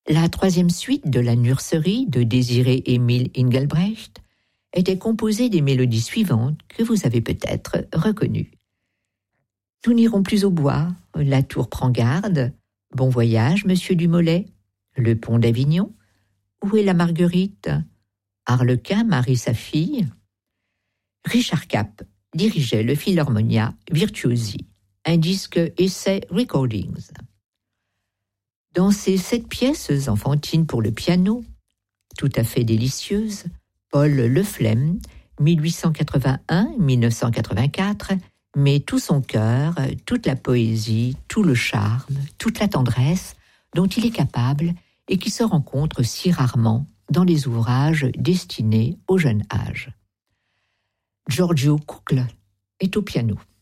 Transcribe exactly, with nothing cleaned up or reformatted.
La troisième suite de la nurserie de Désiré-Émile Engelbrecht était composée des mélodies suivantes que vous avez peut-être reconnues. Nous n'irons plus au bois, La tour prend garde, Bon voyage, Monsieur Dumollet, Le pont d'Avignon, Où est la Marguerite, Arlequin marie sa fille. Richard Kapp dirigeait le Philharmonia Virtuosi, un disque essai Recordings. Dans ces sept pièces enfantines pour le piano, tout à fait délicieuses, Paul Leflemme, mille huit cent quatre-vingt-un à mille neuf cent quatre-vingt-quatre, met tout son cœur, toute la poésie, tout le charme, toute la tendresse dont il est capable et qui se rencontre si rarement dans les ouvrages destinés au jeune âge. Giorgio Kukl est au piano.